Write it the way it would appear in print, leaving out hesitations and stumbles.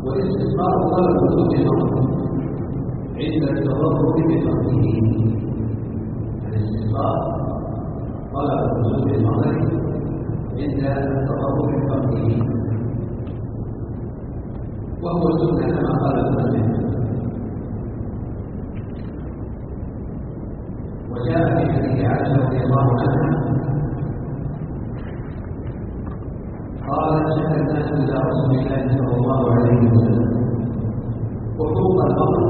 والاستسقاء طلب وجود الأمر عند التضرر بفقده. الاستسقاء طلب وجود الأمر عند التضرر بفقده، وهو سنة كما قال المؤلف. وجاء في حديث عائشة رضي الله عنها قالت شكى الناس إلى رسول الله صلى الله عليه وسلم وحوق الأمر